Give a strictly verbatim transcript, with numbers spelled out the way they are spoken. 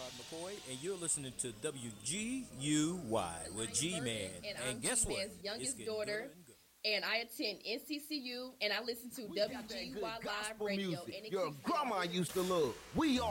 Rod McCoy, and you're listening to W G U Y with G Man. And And I'm guess what? G-Man's It's youngest getting daughter. gooder and gooder. And I attend N C C U and I listen to We got that W G U Y good Live gospel Radio. music And it your keeps me grandma good. used to love. We are